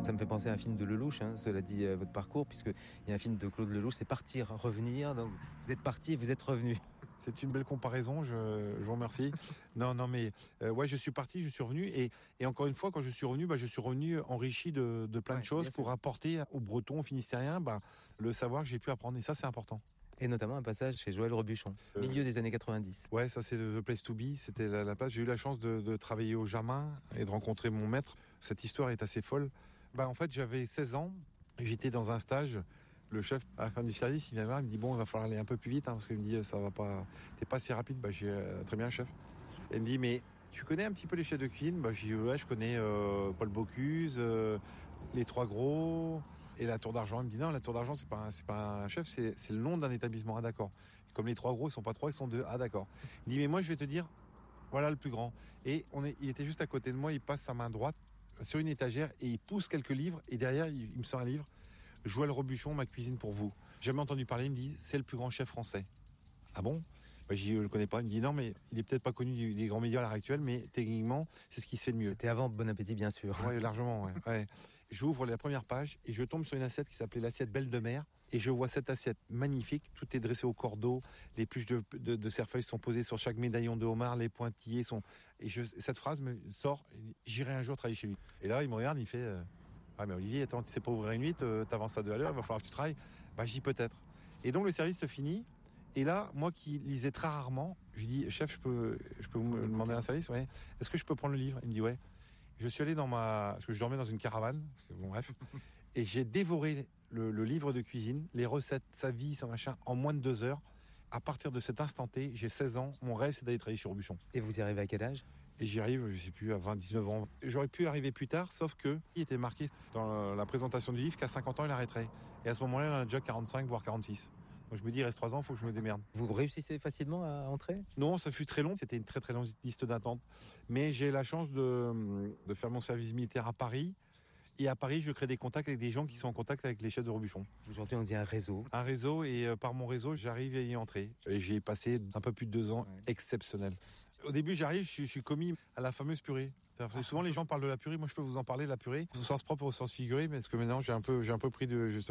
Ça me fait penser à un film de Lelouch, cela dit votre parcours, puisqu'il y a un film de Claude Lelouch, c'est Partir, revenir. Donc vous êtes parti et vous êtes revenu. C'est une belle comparaison, je vous remercie. Non, mais ouais, je suis parti, je suis revenu. Et encore une fois, quand je suis revenu enrichi de plein de choses pour apporter aux Bretons, aux Finistériens, le savoir que j'ai pu apprendre. Et ça, c'est important. Et notamment un passage chez Joël Robuchon, milieu des années 90. Ouais, ça c'est The Place to Be, c'était la place. J'ai eu la chance de travailler au Jamin et de rencontrer mon maître. Cette histoire est assez folle. En fait, j'avais 16 ans, j'étais dans un stage. Le chef, à la fin du service, il vient voir, il me dit bon, il va falloir aller un peu plus vite, parce qu'il me dit ça va pas, t'es pas si rapide. J'ai très bien, chef. Et il me dit mais tu connais un petit peu les chefs de cuisine? J'ai dit ouais, je connais Paul Bocuse, les Trois Gros et la Tour d'Argent. Il me dit non, la Tour d'Argent c'est pas un chef, c'est le nom d'un établissement. Ah d'accord. Comme les Trois Gros, ils sont pas 3, ils sont 2. Ah d'accord. Il dit mais moi je vais te dire, voilà le plus grand. Et il était juste à côté de moi, il passe sa main droite sur une étagère et il pousse quelques livres et derrière il me sort un livre. Joël Robuchon, ma cuisine pour vous. Jamais entendu parler, il me dit c'est le plus grand chef français. Ah bon? Je le connais pas. Il me dit non, mais il est peut-être pas connu des grands médias à l'heure actuelle, mais techniquement c'est ce qui se fait de mieux. C'était avant Bon Appétit, bien sûr. Ouais, largement. Ouais. J'ouvre la première page et je tombe sur une assiette qui s'appelait l'assiette Belle de Mer. Et je vois cette assiette magnifique, tout est dressé au cordeau, les pluches de cerfeuil sont posées sur chaque médaillon de homard, les pointillés sont... Et cette phrase me sort, j'irai un jour travailler chez lui. Et là, il me regarde, il fait... Ah mais Olivier, attends, tu sais pas ouvrir une huître, t'avances à 2 à l'heure, il va falloir que tu travailles. Je dis peut-être. Et donc le service se finit. Et là, moi qui lisais très rarement, je dis chef, je peux vous demander un service, ouais. Est-ce que je peux prendre le livre? Il me dit ouais. Je suis allé parce que je dormais dans une caravane, bref, et j'ai dévoré le livre de cuisine, les recettes, sa vie, son machin, en moins de 2 heures. À partir de cet instant T, j'ai 16 ans, mon rêve c'est d'aller travailler chez Robuchon. Et vous y arrivez à quel âge? Et j'y arrive, je sais plus, à 20, 19 ans. J'aurais pu arriver plus tard, sauf que il était marqué dans la présentation du livre qu'à 50 ans, il arrêterait. Et à ce moment-là, il en a déjà 45, voire 46. Donc je me dis, il reste 3 ans, il faut que je me démerde. Vous réussissez facilement à entrer? Non, ça fut très long. C'était une très très longue liste d'attente. Mais j'ai la chance de faire mon service militaire à Paris. Et à Paris, je crée des contacts avec des gens qui sont en contact avec les chefs de Robuchon. Aujourd'hui, on dit un réseau. Un réseau, et par mon réseau, j'arrive à y entrer. Et j'ai passé un peu plus de 2 ans exceptionnels. Au début, j'arrive, je suis commis à la fameuse purée. Souvent, les gens parlent de la purée. Moi, je peux vous en parler de la purée, au sens propre, au sens figuré, mais parce que maintenant, j'ai un peu pris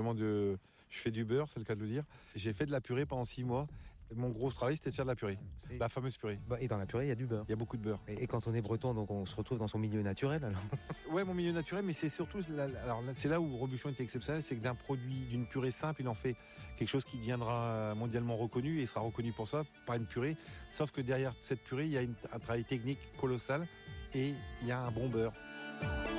je fais du beurre, c'est le cas de le dire. J'ai fait de la purée pendant 6 mois. Mon gros travail, c'était de faire de la purée. La fameuse purée. Et dans la purée, il y a du beurre. Il y a beaucoup de beurre. Et quand on est breton, donc on se retrouve dans son milieu naturel, alors. Ouais, mon milieu naturel, mais c'est surtout, c'est là où Robuchon était exceptionnel, c'est que d'une purée simple, il en fait quelque chose qui deviendra mondialement reconnu et sera reconnu pour ça, pas une purée. Sauf que derrière cette purée, il y a un travail technique colossal et il y a un bon beurre.